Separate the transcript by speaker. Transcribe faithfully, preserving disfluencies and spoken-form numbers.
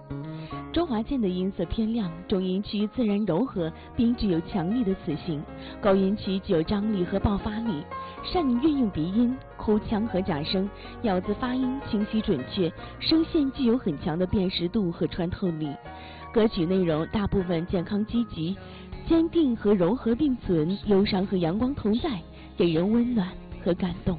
Speaker 1: 周华健的音色偏亮，中音区自然柔和，并具有强力的磁性；高音区具有张力和爆发力，善于运用鼻音、哭腔和假声，咬字发音清晰准确，声线具有很强的辨识度和穿透力。歌曲内容大部分健康积极，坚定和柔和并存，忧伤和阳光同在，给人温暖和感动。